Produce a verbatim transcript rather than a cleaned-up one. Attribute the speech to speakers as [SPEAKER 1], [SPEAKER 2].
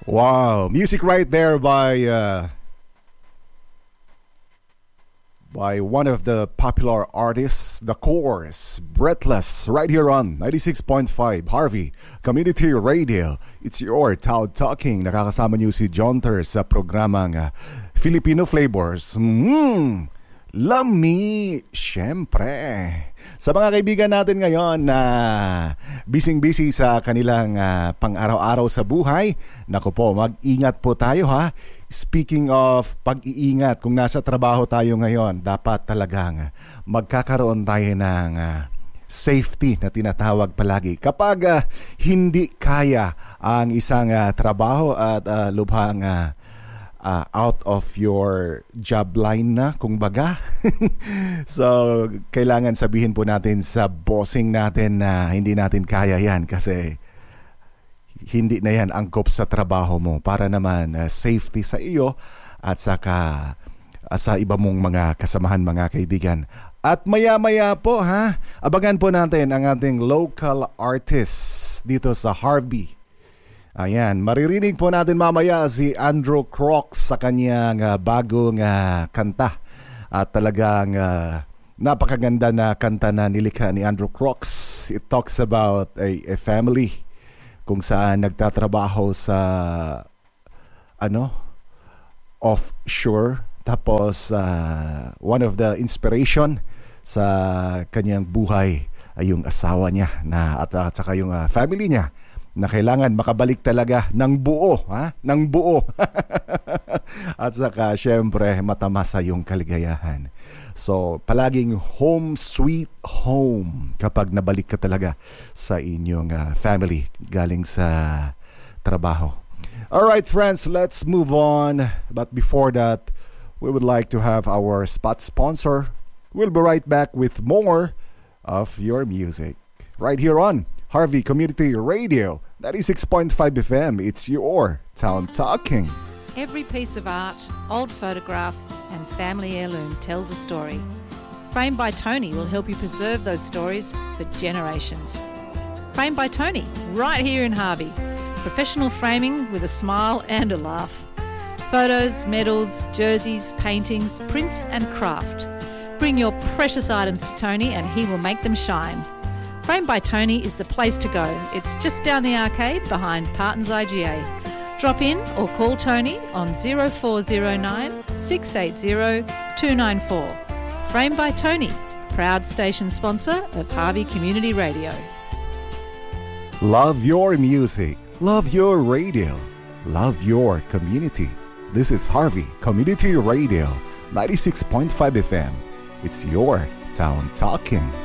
[SPEAKER 1] Wow, music right there by uh, by one of the popular artists, The Course, Breathless, right here on ninety-six point five Harvey Community Radio. It's your Tao Talking. Nakakasama niyo si Jonter sa programang uh, Filipino Flavors. Mm, lami, syempre. Sa mga kaibigan natin ngayon na uh, busy-busy sa kanilang uh, pang-araw-araw sa buhay, naku po, mag-ingat po tayo ha. Speaking of pag-iingat, kung nasa trabaho tayo ngayon, dapat talagang magkakaroon tayo ng uh, safety na tinatawag palagi. Kapag uh, hindi kaya ang isang uh, trabaho at uh, lubhang uh, uh, out of your job line na, kung baga. So, kailangan sabihin po natin sa bossing natin na hindi natin kaya yan kasi hindi na yan angkop sa trabaho mo para naman uh, safety sa iyo at saka uh, sa iba mong mga kasamahan, mga kaibigan. At maya-maya po ha, abangan po natin ang ating local artists dito sa Harvey. Ayan, maririnig po natin mamaya si Andrew Crocs sa kanyang uh, bagong uh, kanta. At talagang uh, napakaganda na kanta na nilikha ni Andrew Crocs. It talks about a, a family kung saan nagtatrabaho sa ano offshore, tapos uh, one of the inspiration sa kanyang buhay ay yung asawa niya na at, at saka yung uh, family niya na kailangan makabalik talaga ng buo, ha? Ng buo. At saka syempre matamasa yung kaligayahan. So, palaging home sweet home kapag nabalik ka talaga sa inyong uh, family galing sa trabaho. All right, friends, let's move on. But before that, we would like to have our spot sponsor. We'll be right back with more of your music. Right here on Harvey Community Radio, ninety-six point five F M. It's your Town Talking.
[SPEAKER 2] Every piece of art, old photograph, and family heirloom tells a story. Framed by Tony will help you preserve those stories for generations. Framed by Tony, right here in Harvey. Professional framing with a smile and a laugh. Photos, medals, jerseys, paintings, prints, and craft. Bring your precious items to Tony and he will make them shine. Framed by Tony is the place to go. It's just down the arcade behind Parton's I G A. Drop in or call Tony on zero four zero nine, six eight zero, two nine four. Framed by Tony, proud station sponsor of Harvey Community Radio.
[SPEAKER 1] Love your music. Love your radio. Love your community. This is Harvey Community Radio, ninety-six point five F M. It's your Town Talking.